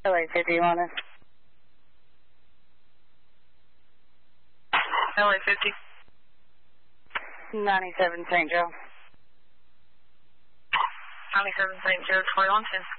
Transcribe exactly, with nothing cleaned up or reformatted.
L A fifty, you want it? L A fifty. ninety-seven Saint Joe. ninety-seven Saint Joe, twenty-one ten.